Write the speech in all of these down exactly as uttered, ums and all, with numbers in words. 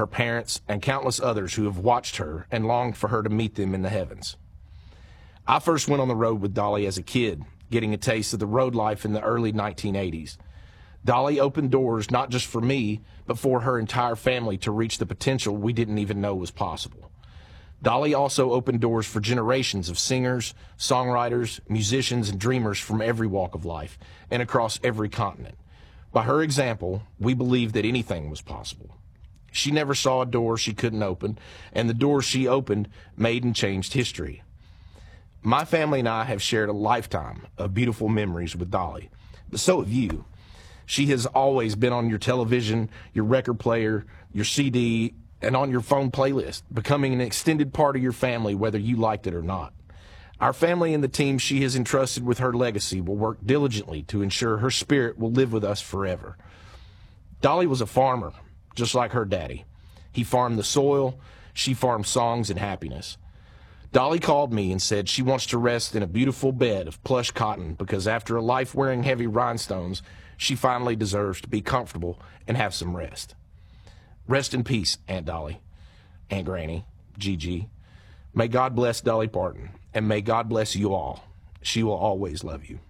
her parents, and countless others who have watched her and longed for her to meet them in the heavens. I first went on the road with Dolly as a kid, getting a taste of the road life in the early nineteen eighties. Dolly opened doors not just for me, but for her entire family to reach the potential we didn't even know was possible. Dolly also opened doors for generations of singers, songwriters, musicians, and dreamers from every walk of life and across every continent. By her example, we believed that anything was possible. She never saw a door she couldn't open, and the doors she opened made and changed history. My family and I have shared a lifetime of beautiful memories with Dolly, but so have you. She has always been on your television, your record player, your C D, and on your phone playlist, becoming an extended part of your family whether you liked it or not. Our family and the team she has entrusted with her legacy will work diligently to ensure her spirit will live with us forever. Dolly was a farmer, just like her daddy. He farmed the soil, she farmed songs and happiness. Dolly called me and said she wants to rest in a beautiful bed of plush cotton because after a life wearing heavy rhinestones, she finally deserves to be comfortable and have some rest. Rest in peace, Aunt Dolly, Aunt Granny, Gigi. May God bless Dolly Parton, and may God bless you all. She will always love you.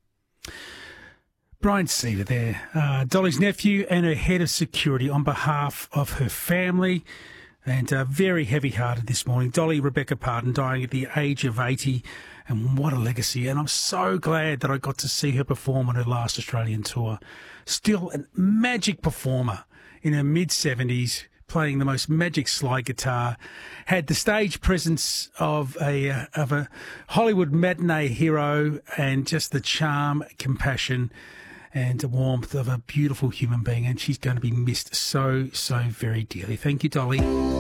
Brian Cedar there, uh, Dolly's nephew and her head of security on behalf of her family. And uh, very heavy-hearted this morning. Dolly Rebecca Parton dying at the age of eighty. And what a legacy. And I'm so glad that I got to see her perform on her last Australian tour. Still a magic performer in her mid-seventies, playing the most magic slide guitar. Had the stage presence of a, uh, of a Hollywood matinee hero and just the charm, compassion and the warmth of a beautiful human being. And she's going to be missed so, so very dearly. Thank you, Dolly.